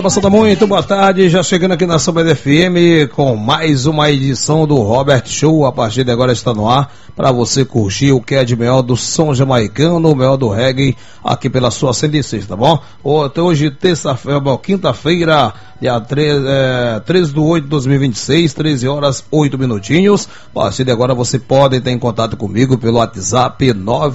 Moçada, muito boa tarde, já chegando aqui na Samba FM com mais uma edição do Robert Show. A partir de agora está no ar para você curtir o que é de melhor do som jamaicano, o melhor do reggae aqui pela sua 106, tá bom? Hoje, quinta-feira, dia 13/8 de 2026, 13 horas 8 minutinhos. A partir de agora você pode entrar em contato comigo pelo WhatsApp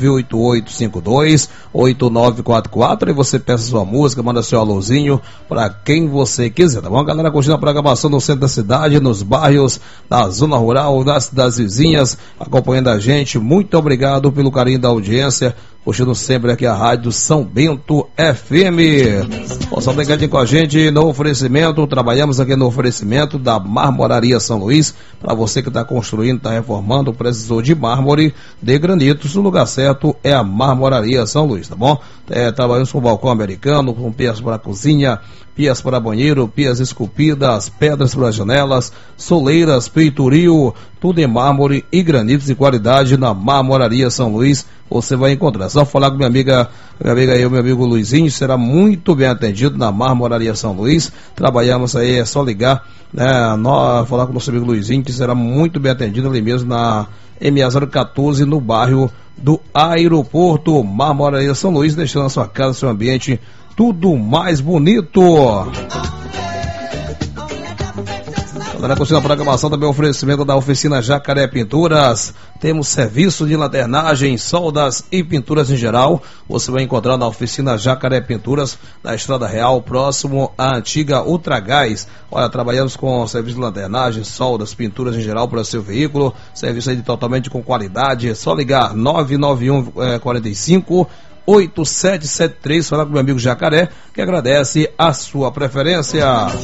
988528944 e você peça sua música, manda seu alôzinho para quem você quiser, tá bom? Galera, curtindo a programação no centro da cidade, nos bairros, na zona rural, nas cidades vizinhas, acompanhando a gente, muito obrigado pelo carinho da audiência, curtindo sempre aqui a rádio São Bento FM. Posso ligar com a gente no oferecimento, trabalhamos aqui no oferecimento da Marmoraria São Luís, para você que está construindo, está reformando, precisou de mármore, de granitos, o lugar certo é a Marmoraria São Luís, tá bom? Trabalhamos com balcão americano, com pias para cozinha, pias para banheiro, pias esculpidas, pedras para janelas, soleiras, peitoril, tudo em mármore e granitos de qualidade na Marmoraria São Luís. Você vai encontrar. É só falar com minha amiga aí, meu amigo Luizinho, será muito bem atendido na Marmoraria São Luís. Trabalhamos aí, é só ligar, né? Falar com o nosso amigo Luizinho, que será muito bem atendido ali mesmo na MA 014, no bairro do Aeroporto. Marmoraria São Luís, deixando a sua casa, seu ambiente tudo mais bonito. Galera, continuando a programação, também oferecimento da oficina Jacaré Pinturas. Temos serviço de lanternagem, soldas e pinturas em geral. Você vai encontrar na oficina Jacaré Pinturas, na Estrada Real, próximo à antiga Ultragás. Olha, trabalhamos com serviço de lanternagem, soldas, pinturas em geral para o seu veículo. Serviço aí totalmente com qualidade. É só ligar 991 45 8773, falar com meu amigo Jacaré, que agradece a sua preferência.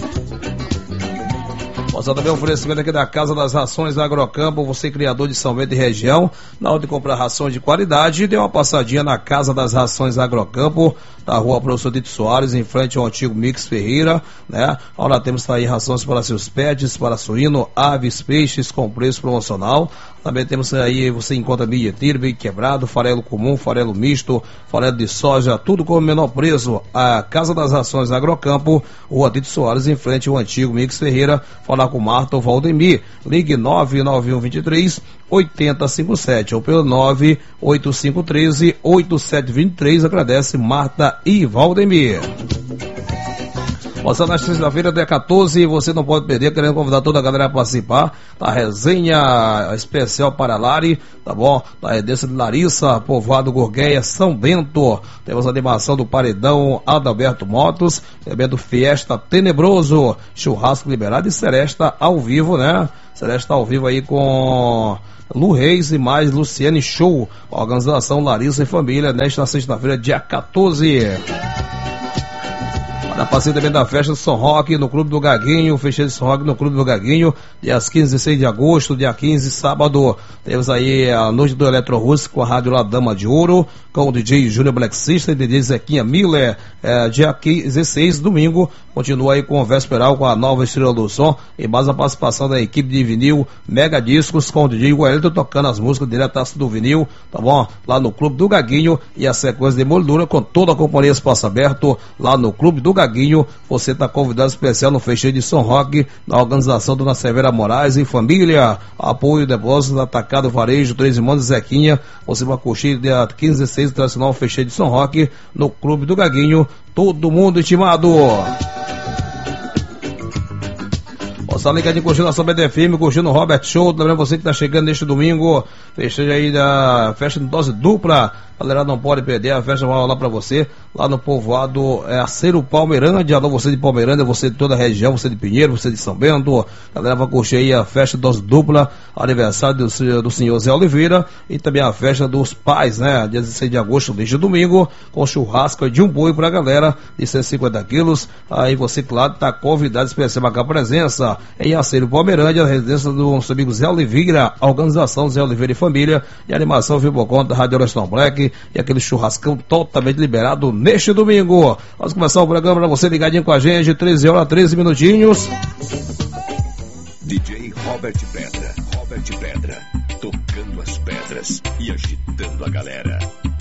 Posso também oferecimento aqui da Casa das Rações Agrocampo, você criador de São Bento e região, na hora de comprar rações de qualidade, dê uma passadinha na Casa das Rações Agrocampo, da rua Professor Dito Soares, em frente ao antigo Mix Ferreira, né? Agora temos aí rações para seus pets, para suíno, aves, peixes com preço promocional. Também temos aí, você encontra milho tiro, milho quebrado, farelo comum, farelo misto, farelo de soja, tudo com o menor preço. A Casa das Rações Agrocampo, rua Dito Soares, em frente ao antigo Mix Ferreira. Falar com Marta ou Valdemir, ligue 99123 8057 ou pelo 98513 8723. Agradece Marta e Valdemir. Passando na sexta-feira, dia 14, você não pode perder, querendo convidar toda a galera a participar da resenha especial para Lari, tá bom? Da Redência de Larissa, Povoado Gurgueia, São Bento. Temos a animação do Paredão Adalberto Motos, evento Fiesta Tenebroso, churrasco liberado e Seresta ao vivo, né? Seresta ao vivo aí com Lu Reis e mais Luciane Show, organização Larissa e Família, nesta sexta-feira, dia 14. Na parceria também da festa do São Roque no Clube do Gaguinho, fechei de São Roque no Clube do Gaguinho, dias 15 e 16 de agosto, dia 15, sábado. Temos aí a noite do Eletro Rústico com a rádio lá Dama de Ouro, com o DJ Júnior Black System e DJ Zequinha Miller, dia 16, domingo. Continua aí com o Vesperal, com a nova estrela do som, e mais a participação da equipe de vinil Mega Discos, com o DJ Wellington tocando as músicas diretaço do vinil, tá bom? Lá no Clube do Gaguinho, e a sequência de moldura com toda a companhia Espaço Aberto, lá no Clube do Gaguinho. Você está convidado especial no fecheio de São Roque, na organização Dona Severa Moraes e Família. Apoio, depósito, atacado, varejo, Três Irmãos e Zequinha. Você vai curtir dia 15 e 16, tradicional fecheio de São Roque, no Clube do Gaguinho. Todo mundo intimado. Você ligadinho curtindo a Samba FM, curtindo o Robert Show. Lembrando você que está chegando neste domingo, festeja aí da festa de dose dupla. Galera, não pode perder, a festa vai rolar pra você lá no povoado Aceiro Palmeirândia. Alô, você de Palmeirândia, você de toda a região, você de Pinheiro, você de São Bento. Galera, vai curtir aí a festa de dose dupla, aniversário do senhor Zé Oliveira, e também a festa dos pais, né? Dia 16 de agosto, desde domingo, com churrasco de um boi pra galera de 150 quilos. Aí você, claro, tá convidado especial marcar presença em Aceiro Palmeirândia, a residência do nosso amigo Zé Oliveira, a organização Zé Oliveira e Família, e animação Viboconta, Rádio Restaurant Black, e aquele churrascão totalmente liberado neste domingo. Vamos começar o programa para você ligadinho com a gente, 13 horas, 13 minutinhos. DJ Robert Pedra, tocando as pedras e agitando a galera.